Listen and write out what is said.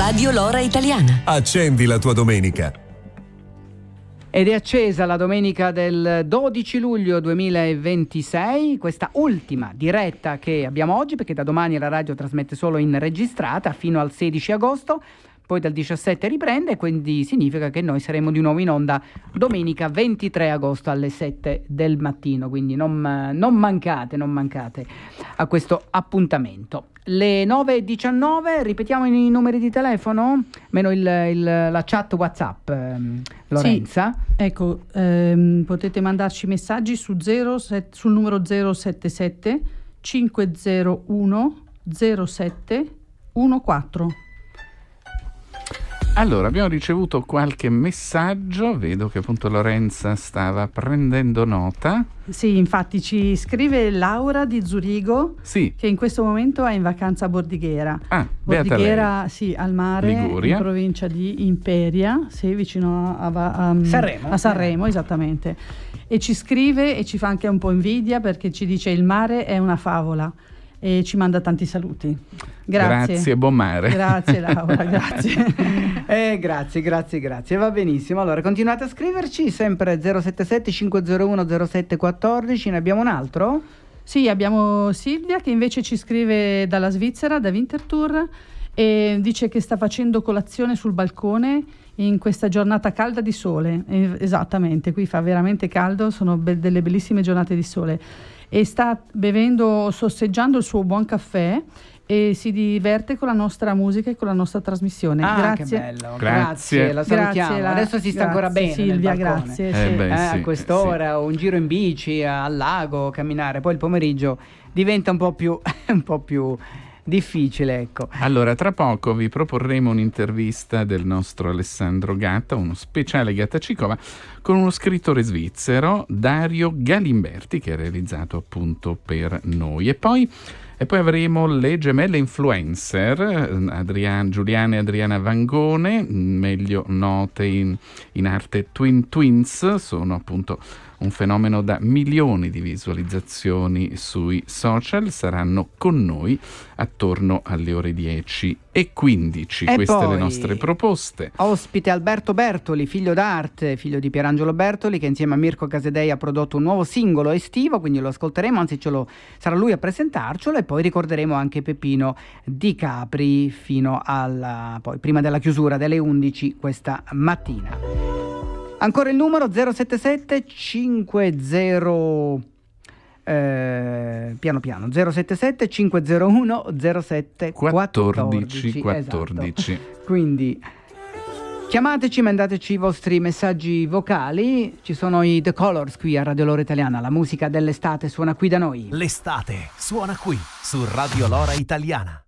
Radio Lora Italiana. Accendi la tua domenica. Ed è accesa la domenica del 12 luglio 2026, questa ultima diretta che abbiamo oggi, perché da domani la radio trasmette solo in registrata fino al 16 agosto, poi dal 17 riprende, quindi significa che noi saremo di nuovo in onda domenica 23 agosto alle 7 del mattino, quindi non mancate a questo appuntamento. Le 9:19, ripetiamo i numeri di telefono, meno la chat WhatsApp, Lorenza. Sì, ecco, potete mandarci messaggi sul numero 077 501 0714. Allora, abbiamo ricevuto qualche messaggio, vedo che appunto Lorenza stava prendendo nota. Sì, infatti ci scrive Laura di Zurigo, sì, che in questo momento è in vacanza a Bordighera. Bordighera, sì, al mare, Liguria, in provincia di Imperia, sì, vicino a Sanremo. A Sanremo, esattamente. E ci scrive e ci fa anche un po' invidia perché ci dice il mare è una favola. E ci manda tanti saluti. Grazie, buon mare. Grazie Laura, grazie. Grazie, va benissimo. Allora continuate a scriverci, sempre 077 501 0714. Ne abbiamo un altro? Sì, abbiamo Silvia che invece ci scrive dalla Svizzera, da Winterthur, e dice che sta facendo colazione sul balcone in questa giornata calda di sole. Esattamente, qui fa veramente caldo, sono delle bellissime giornate di sole. E sta sosseggiando il suo buon caffè e si diverte con la nostra musica e con la nostra trasmissione. Grazie. Che bello. Grazie. La salutiamo. Adesso si sta ancora bene Silvia, nel balcone. grazie. A quest'ora un giro in bici al lago, camminare, poi il pomeriggio diventa un po' più difficile, ecco. Allora, tra poco vi proporremo un'intervista del nostro Alessandro Gatta, uno speciale Gattacicova, con uno scrittore svizzero, Dario Galimberti, che ha realizzato appunto per noi. E poi avremo le gemelle influencer, Giuliana e Adriana Vangone, meglio note in arte Twin Twins, sono appunto un fenomeno da milioni di visualizzazioni sui social, saranno con noi attorno alle ore 10 e 15. E queste poi, le nostre proposte. Ospite Alberto Bertoli, figlio d'arte, figlio di Pierangelo Bertoli, che insieme a Mirko Casedei ha prodotto un nuovo singolo estivo, quindi lo ascolteremo, anzi sarà lui a presentarcelo, e poi ricorderemo anche Peppino Di Capri fino poi prima della chiusura delle 11 questa mattina. Ancora il numero 077 50 piano 077 501 0714. 14. Esatto. Quindi chiamateci, mandateci i vostri messaggi vocali. Ci sono i The Colors qui a Radio Lora Italiana. La musica dell'estate suona qui da noi. L'estate suona qui su Radio Lora Italiana.